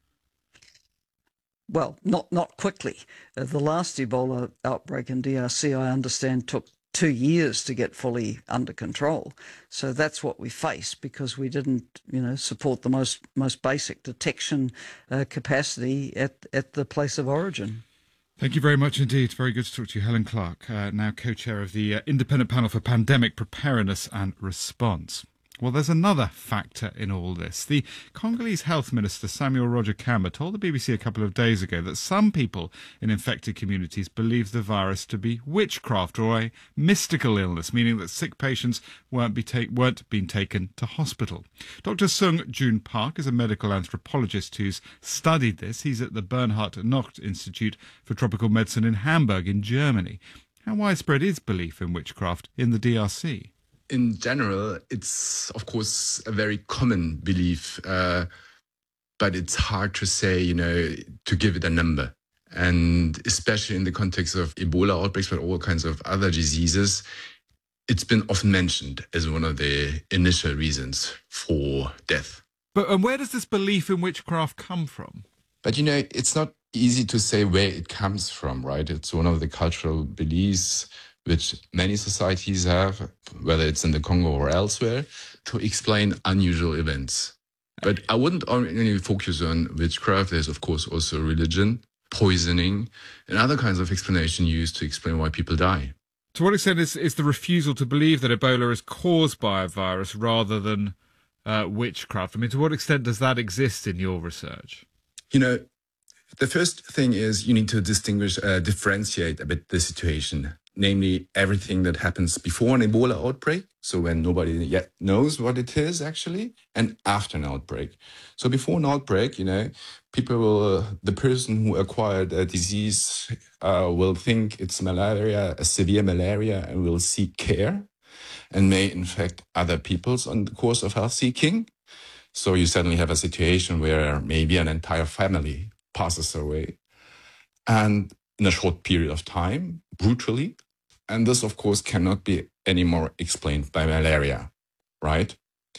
Well, not, not quickly. Uh, the last Ebola outbreak in D R C, I understand, took two years to get fully under control. So that's what we face because we didn't, you know, support the most most basic detection uh, capacity at, at the place of origin. Thank you very much indeed. Very good to talk to you. Helen Clark, uh, now co-chair of the uh, Independent Panel for Pandemic Preparedness and Response. Well, there's another factor in all this. The Congolese Health Minister, Samuel Roger Kamba, told the B B C a couple of days ago that some people in infected communities believe the virus to be witchcraft or a mystical illness, meaning that sick patients weren't, be ta- weren't being taken to hospital. Doctor Sung Jun Park is a medical anthropologist who's studied this. He's at the Bernhard Nocht Institute for Tropical Medicine in Hamburg in Germany. How widespread is belief in witchcraft in the D R C? In general, it's, of course, a very common belief, uh, but it's hard to say, you know, to give it a number. And especially in the context of Ebola outbreaks, but all kinds of other diseases, it's been often mentioned as one of the initial reasons for death. But and where does this belief in witchcraft come from? But, you know, it's not easy to say where it comes from, right? It's one of the cultural beliefs which many societies have, whether it's in the Congo or elsewhere, to explain unusual events. But I wouldn't only focus on witchcraft. There's, of course, also religion, poisoning, and other kinds of explanation used to explain why people die. To what extent is, is the refusal to believe that Ebola is caused by a virus rather than uh, witchcraft? I mean, to what extent does that exist in your research? You know, the first thing is you need to distinguish, uh, differentiate a bit the situation. Namely, everything that happens before an Ebola outbreak, so when nobody yet knows what it is actually, and after an outbreak. So before an outbreak, you know, people will, uh, the person who acquired a disease uh, will think it's malaria, a severe malaria, and will seek care and may infect other peoples on the course of health seeking. So you suddenly have a situation where maybe an entire family passes away. And in a short period of time, brutally. And this, of course, cannot be anymore explained by malaria, right?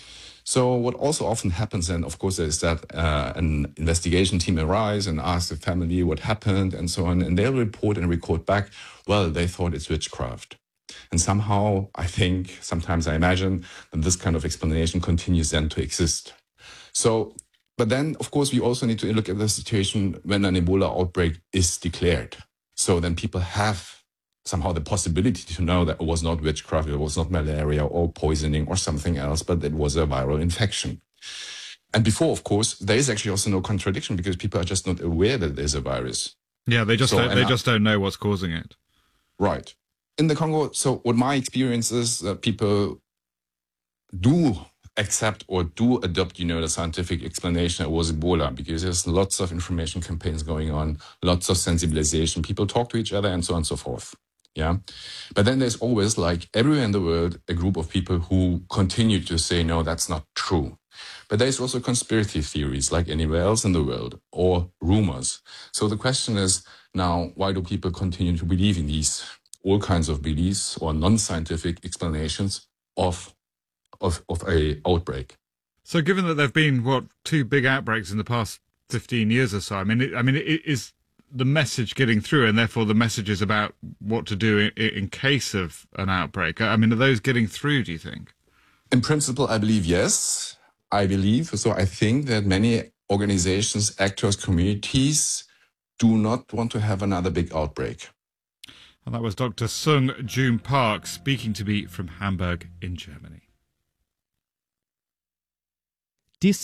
So what also often happens, and of course, is that uh, an investigation team arrives and asks the family what happened and so on, and they'll report and record back, well, they thought it's witchcraft. And somehow, I think, sometimes I imagine, that this kind of explanation continues then to exist. So, but then, of course, we also need to look at the situation when an Ebola outbreak is declared. So then people have somehow the possibility to know that it was not witchcraft, it was not malaria or poisoning or something else, but it was a viral infection. And before, of course, there is actually also no contradiction because people are just not aware that there's a virus. Yeah, they just so, don't, they I, just don't know what's causing it. Right. In the Congo, so what my experience is that people do accept or do adopt, you know, the scientific explanation it was Ebola, because there's lots of information campaigns going on, lots of sensibilization. People talk to each other and so on and so forth. Yeah. But then there's always, like everywhere in the world, a group of people who continue to say, no, that's not true. But there's also conspiracy theories like anywhere else in the world, or rumors. So the question is now, why do people continue to believe in these all kinds of beliefs or non-scientific explanations of of of a outbreak? So given that there've been, what, two big outbreaks in the past fifteen years or so, I mean, it, I mean, it, is the message getting through, and therefore the messages about what to do in, in case of an outbreak? I mean, are those getting through, do you think? In principle, I believe yes. I believe, so I think that many organizations, actors, communities do not want to have another big outbreak. And that was Doctor Sung Joon Park speaking to me from Hamburg in Germany.